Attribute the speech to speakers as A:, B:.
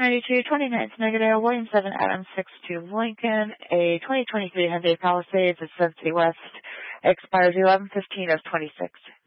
A: 92, 29th negative, William 7, Adam 62, Lincoln, a 2023 Hyundai Palisade, the Sunset West, expires 11/15 of 26.